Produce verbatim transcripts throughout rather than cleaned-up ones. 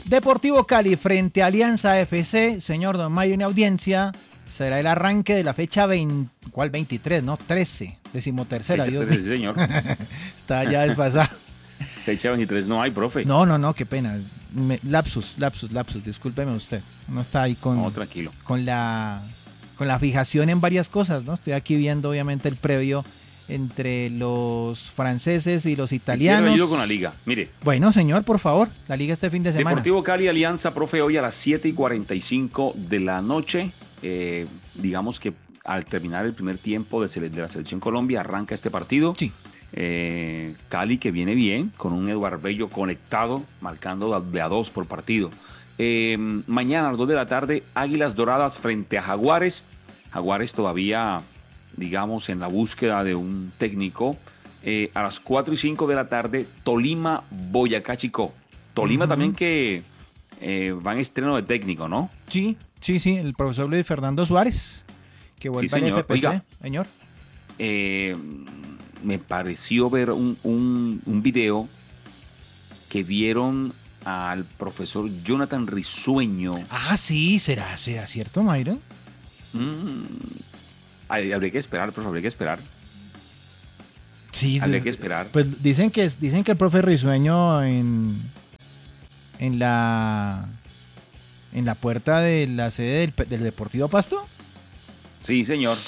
Deportivo Cali frente a Alianza F C, señor Don Mayo en audiencia, será el arranque de la fecha veinte, ¿cuál veintitrés? No, trece, decimotercera, Fecha Dios trece, mío. señor. Está ya desfasado. Fecha veintitrés no hay, profe. No, no, no, qué pena. Me- lapsus, lapsus, lapsus, discúlpeme usted. No está ahí con, No, tranquilo. con la con la fijación en varias cosas, ¿no? Estoy aquí viendo obviamente el previo entre los franceses y los Quiero italianos. ayudo con la liga. Mire, Bueno, señor, por favor, la liga este fin de semana. Deportivo Cali Alianza, profe, hoy a las siete y cuarenta y cinco de la noche. Eh, digamos que al terminar el primer tiempo de, sele- de la Selección Colombia, arranca este partido. Sí. Eh, Cali que viene bien, con un Eduardo Bello conectado, marcando de a dos por partido. Eh, mañana a las dos de la tarde, Águilas Doradas frente a Jaguares. Jaguares todavía, digamos, en la búsqueda de un técnico. Eh, a las cuatro y cinco de la tarde, Tolima, Boyacá Chicó. Tolima Ujú. también que eh, va en estreno de técnico, ¿no? Sí, sí, sí, el profesor Luis Fernando Suárez, que vuelve Sí, al señor. F P C, Oiga. señor. Eh, me pareció ver un, un, un video que vieron al profesor Jonathan Risueño. Ah, sí, será, será cierto, Myron. Mm, hay- habría que esperar, profe, habría que esperar. Sí, Habría des- que esperar. Pues dicen que dicen que el profe Risueño en en la en la puerta de la sede del, Pe- del Deportivo Pasto. Sí, señor.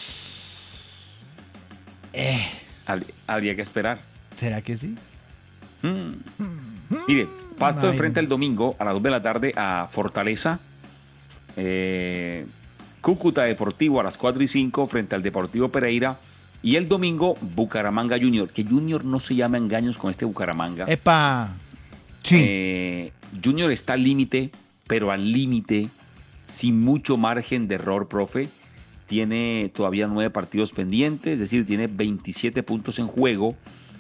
Eh, Habría, habría que esperar. ¿será que sí? Mm. Mire, Pasto Ay, enfrenta no. el domingo a las dos de la tarde a Fortaleza. Eh, Cúcuta Deportivo a las cuatro y cinco frente al Deportivo Pereira. Y el domingo, Bucaramanga Junior. Que Junior no se llama engaños con este Bucaramanga. Epa. Sí. Eh, Junior está al límite, pero al límite, sin mucho margen de error, profe. Tiene todavía nueve partidos pendientes, es decir, tiene veintisiete puntos en juego.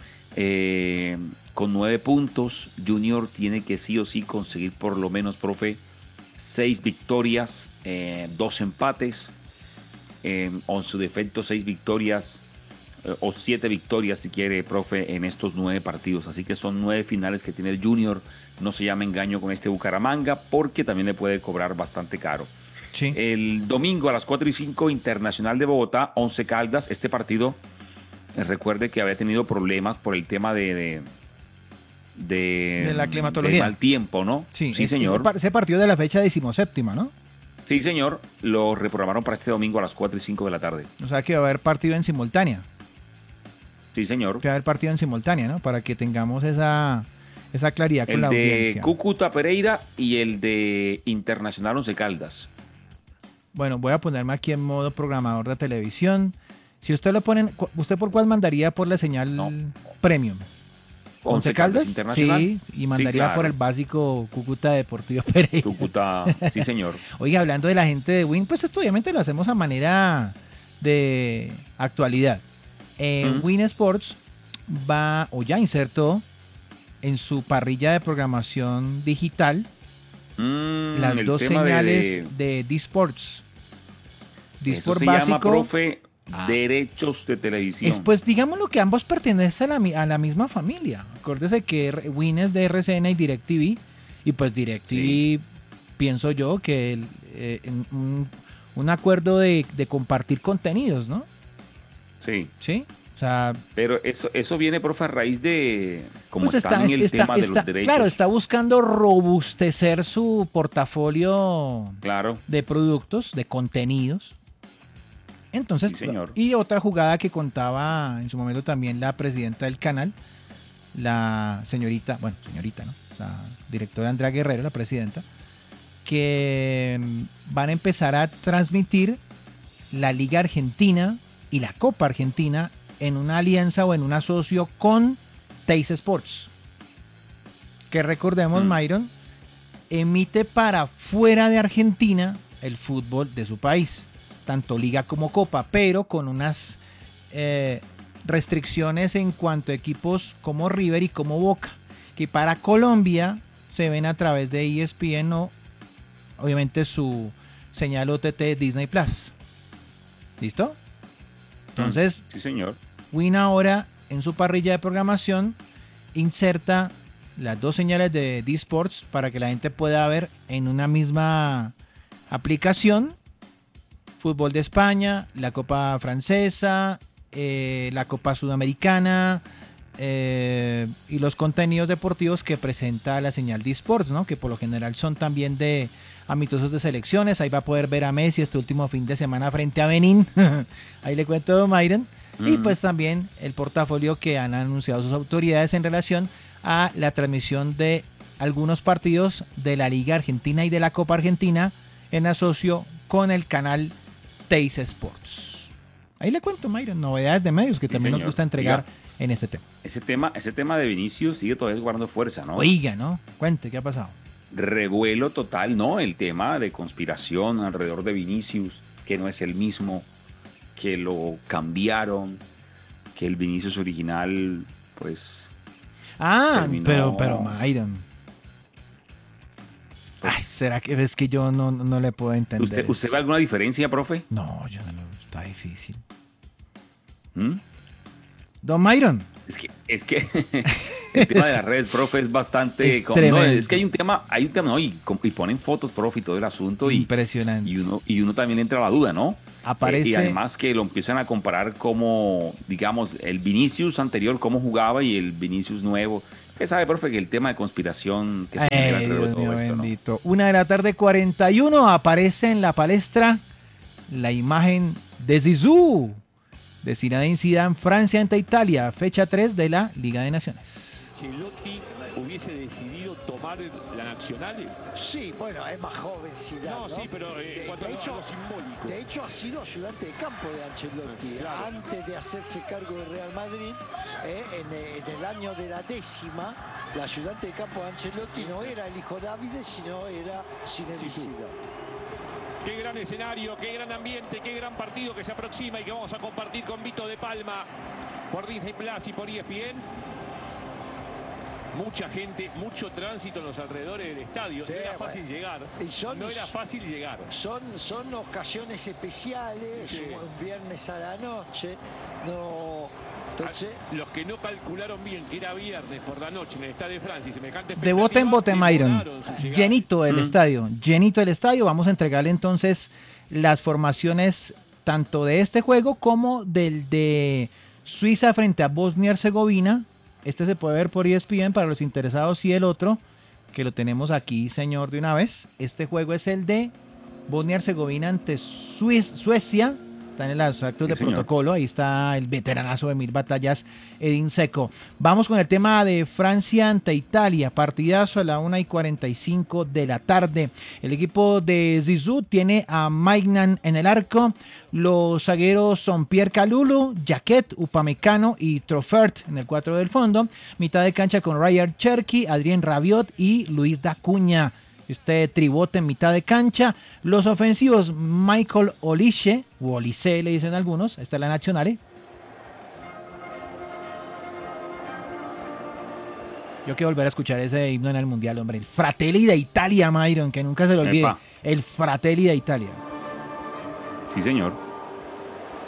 Eh, con nueve puntos, Junior tiene que sí o sí conseguir por lo menos, profe, seis victorias, eh, dos empates, eh, o en su defecto seis victorias eh, o siete victorias si quiere, profe, en estos nueve partidos. Así que son nueve finales que tiene el Junior. No se llama engaño con este Bucaramanga porque también le puede cobrar bastante caro. Sí. El domingo a las cuatro y cinco, Internacional de Bogotá, Once Caldas. Este partido, eh, recuerde que había tenido problemas por el tema de... de de, De la climatología. de mal tiempo, ¿no? Sí, sí es- señor. Ese, par- ese partido de la fecha decimoséptima, ¿no? Sí, señor. Lo reprogramaron para este domingo a las cuatro y cinco de la tarde. O sea que va a haber partido en simultánea. Sí, señor. Que va a haber partido en simultánea, ¿no? Para que tengamos esa, esa claridad con El la de audiencia. Cúcuta Pereira y el de Internacional Once Caldas. Bueno, voy a ponerme aquí en modo programador de televisión. Si usted lo pone, cu- ¿usted por cuál mandaría por la señal No. premium? Once Caldas Internacional. Sí, y mandaría Sí, claro. por el básico Cúcuta Deportivo Pereira. Cúcuta, sí, señor. Oiga, hablando de la gente de Win, pues esto obviamente lo hacemos a manera de actualidad. Eh, Ujú. Win Sports va, o ya insertó en su parrilla de programación digital Mm, las el dos tema de- señales de D-Sports. Eso D-Sport se llama, básico. profe, Ah. derechos de televisión. Es pues digamos lo que ambos pertenecen a la, mi- a la misma familia. Acuérdese que R- Win es de R C N y DirecTV. Y pues DirecTV, Sí. pienso yo que el, eh, en un, un acuerdo de, de compartir contenidos, ¿no? Sí, Sí. O sea, pero eso, eso viene, profe, a raíz de cómo pues está, en el está- tema de está- los derechos. claro, está buscando robustecer su portafolio Claro. de productos, de contenidos. Entonces, Sí, señor. y otra jugada que contaba en su momento también la presidenta del canal, la señorita, bueno, señorita, ¿no? La directora Andrea Guerrero, la presidenta, que mm, van a empezar a transmitir la Liga Argentina y la Copa Argentina en una alianza o en un asocio con Teis Sports. Que recordemos, Mm. Myron, emite para fuera de Argentina el fútbol de su país, tanto Liga como Copa, pero con unas eh, restricciones en cuanto a equipos como River y como Boca, que para Colombia se ven a través de E S P N o obviamente su señal O T T Disney Plus. ¿Listo? Entonces, Sí, señor. Win ahora en su parrilla de programación inserta las dos señales de D-Sports para que la gente pueda ver en una misma aplicación fútbol de España, la Copa Francesa, eh, la Copa Sudamericana eh, y los contenidos deportivos que presenta la señal D-Sports, ¿no? Que por lo general son también de amistosos de selecciones. Ahí va a poder ver a Messi este último fin de semana frente a Benín. Ahí le cuento a Don Myron. Mm. Y pues también el portafolio que han anunciado sus autoridades en relación a la transmisión de algunos partidos de la Liga Argentina y de la Copa Argentina en asocio con el canal Teis Sports. Ahí le cuento, Myron, novedades de medios que sí, también señor. Nos gusta entregar Oiga, en este tema. Ese tema. Ese tema de Vinicius sigue todavía guardando fuerza, ¿no? Oiga, ¿no? Cuente, ¿qué ha pasado? Revuelo total, ¿no? El tema de conspiración alrededor de Vinicius, que no es el mismo, que lo cambiaron, que el Vinicius original, pues... Ah, terminó... pero, pero, Myron... Pues, Ay, ¿será que es que yo no, no le puedo entender? ¿Usted, ¿Usted ve alguna diferencia, profe? No, yo no, está difícil. ¿Mm? Don Myron. Es que, es que el tema de las redes, profe, es bastante... Es, como, no, es que hay un tema, hay un tema, ¿no? Y, y ponen fotos, profe, y todo el asunto. Impresionante. Y, y, uno, y uno también le entra la duda, ¿no? Aparece... Eh, y además que lo empiezan a comparar como, digamos, el Vinicius anterior, cómo jugaba, y el Vinicius nuevo. Usted sabe, profe, que el tema de conspiración que se genera alrededor de todo esto, bendito. ¿No? Una de la tarde, cuarenta y uno, aparece en la palestra la imagen de Zizou, de Zinedine Zidane, Francia ante Italia, fecha tres de la Liga de Naciones. Ancelotti hubiese decidido tomar la Nacional. Sí, bueno, es más joven Zidane, no, ¿no? sí, pero eh, de, cuanto de a hecho, lo simbólico. De hecho, ha sido ayudante de campo de Ancelotti, claro. Antes de hacerse cargo de Real Madrid, eh, en, en el año de la décima, la ayudante de campo de Ancelotti no era el hijo Davide, sino era Zinedine Zidane. Qué gran escenario, qué gran ambiente, qué gran partido que se aproxima y que vamos a compartir con Vito de Palma por Disney Plus y por E S P N. Mucha gente, mucho tránsito en los alrededores del estadio. No era fácil llegar. Y son, no era fácil llegar. Son, son ocasiones especiales, sí. Un viernes a la noche. No, entonces... Los que no calcularon bien que era viernes por la noche en el Estadio de Francia y semejante de bote en bote, Myron. Llenito el mm. estadio, llenito el estadio. Vamos a entregarle entonces las formaciones tanto de este juego como del de Suiza frente a Bosnia y Herzegovina. Este se puede ver por E S P N para los interesados, y el otro, que lo tenemos aquí, señor, de una vez. Este juego es el de Bosnia y Herzegovina ante Suiz- Suecia. Están en los actos sí, de señor. Protocolo. Ahí está el veteranazo de mil batallas, Edin Dzeko. Vamos con el tema de Francia ante Italia. Partidazo a la una y cuarenta y cinco de la tarde. El equipo de Zizou tiene a Maignan en el arco. Los zagueros son Pierre Kalulu, Jacquet, Upamecano y Truffert en el cuatro del fondo. Mitad de cancha con Ryan Cherki, Adrien Rabiot y Luis Dacuña. Este tribote en mitad de cancha. Los ofensivos, Michael Olise, o Olise le dicen algunos. Esta es la Nazionale. Yo quiero volver a escuchar ese himno en el Mundial, hombre. El Fratelli de Italia, Myron, que nunca se lo olvide. Epa. El Fratelli de Italia. Sí, señor.